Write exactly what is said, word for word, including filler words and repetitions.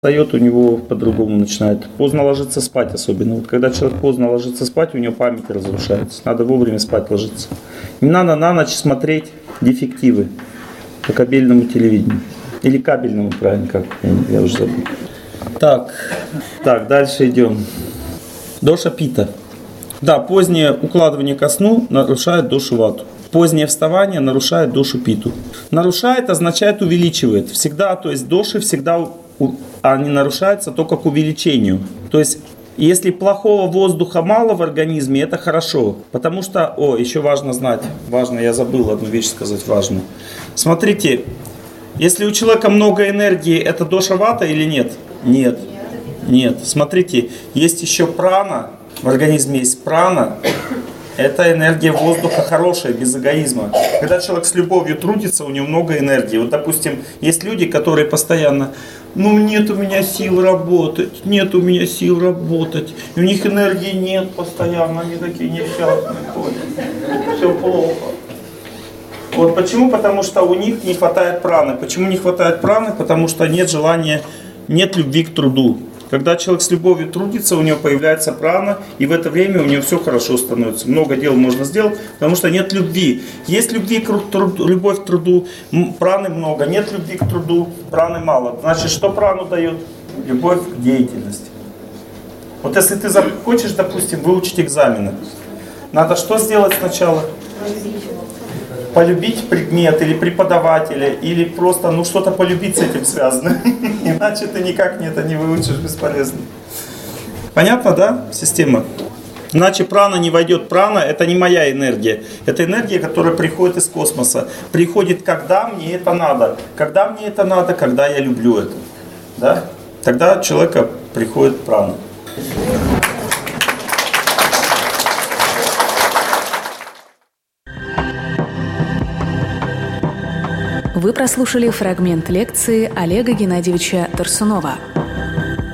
Встает, у него по-другому начинает. Поздно ложиться спать особенно. Вот когда человек поздно ложится спать, у него память разрушается. Надо вовремя спать ложиться. Не надо на ночь смотреть дефективы по кабельному телевидению. Или кабельному, правильно, как я, я уже забыл. Так, так, дальше идем. Доша пита. Да, позднее укладывание ко сну нарушает дошу вату. Позднее вставание нарушает дошу питу. Нарушает означает увеличивает. Всегда, то есть доши всегда они нарушаются только к увеличению. То есть если плохого воздуха мало в организме, это хорошо. Потому что, о, еще важно знать, важно, я забыл одну вещь сказать важную. Смотрите, если у человека много энергии, это доша вата или нет? Нет. Нет. Смотрите, есть еще прана, в организме есть прана. Это энергия воздуха хорошая, без эгоизма. Когда человек с любовью трудится, у него много энергии. Вот, допустим, есть люди, которые постоянно, ну, нет у меня сил работать, нет у меня сил работать. И у них энергии нет постоянно, они такие несчастные ходят. Все плохо. Вот почему? Потому что у них не хватает праны. Почему не хватает праны? Потому что нет желания, нет любви к труду. Когда человек с любовью трудится, у него появляется прана, и в это время у него все хорошо становится. Много дел можно сделать, потому что нет любви. Есть любви к труду, любовь к труду, праны много. Нет любви к труду, праны мало. Значит, что прану дает? Любовь к деятельности. Вот если ты хочешь, допустим, выучить экзамены, надо что сделать сначала? Полюбить предмет или преподавателя, или просто ну что-то полюбить с этим связано. Иначе ты никак это не выучишь, бесполезно. Понятно, да, система? Иначе прана не войдет. Прана — это не моя энергия. Это энергия, которая приходит из космоса. Приходит, когда мне это надо. Когда мне это надо, когда я люблю это. Да? Тогда у человека приходит прана. Вы прослушали фрагмент лекции Олега Геннадьевича Торсунова.